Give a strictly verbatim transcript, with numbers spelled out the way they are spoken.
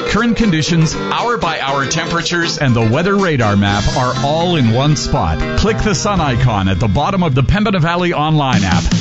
Current conditions, hour-by-hour temperatures, and the weather radar map are all in one spot. Click the sun icon at the bottom of the Pembina Valley online app